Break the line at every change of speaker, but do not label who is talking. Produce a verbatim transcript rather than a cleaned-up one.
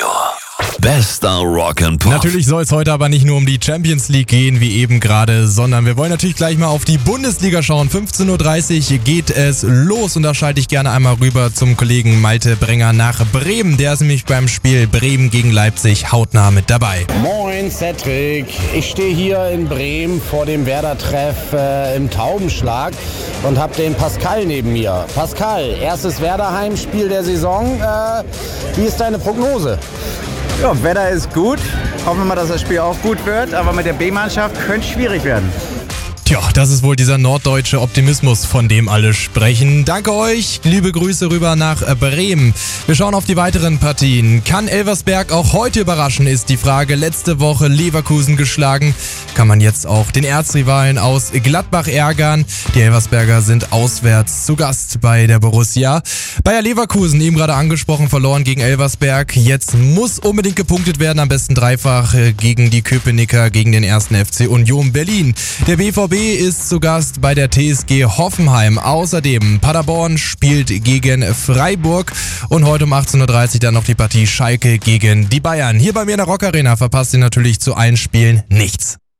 Radio. Bester Rock'n'Pop.
Natürlich soll es heute aber nicht nur um die Champions League gehen, wie eben gerade, sondern wir wollen natürlich gleich mal auf die Bundesliga schauen. fünfzehn Uhr dreißig geht es los und da schalte ich gerne einmal rüber zum Kollegen Malte Brenger nach Bremen. Der ist nämlich beim Spiel Bremen gegen Leipzig hautnah mit dabei.
Moin Cedric, ich stehe hier in Bremen vor dem Werder-Treff äh, im Taubenschlag und habe den Pascal neben mir. Pascal, erstes Werder-Heimspiel der Saison. Äh, wie ist deine Prognose?
Ja, Wetter ist gut. Hoffen wir mal, dass das Spiel auch gut wird. Aber mit der B-Mannschaft könnte es schwierig werden.
Tja, das ist wohl dieser norddeutsche Optimismus, von dem alle sprechen. Danke euch, liebe Grüße rüber nach Bremen. Wir schauen auf die weiteren Partien. Kann Elversberg auch heute überraschen, ist die Frage. Letzte Woche Leverkusen geschlagen. Kann man jetzt auch den Erzrivalen aus Gladbach ärgern? Die Elversberger sind auswärts zu Gast bei der Borussia. Bayer Leverkusen, eben gerade angesprochen, verloren gegen Elversberg. Jetzt muss unbedingt gepunktet werden, am besten dreifach gegen die Köpenicker, gegen den ersten F C Union Berlin. Der B V B ist zu Gast bei der T S G Hoffenheim. Außerdem Paderborn spielt gegen Freiburg und heute um achtzehn Uhr dreißig dann noch die Partie Schalke gegen die Bayern. Hier bei mir in der Rock Arena verpasst ihr natürlich zu allen Spielen nichts.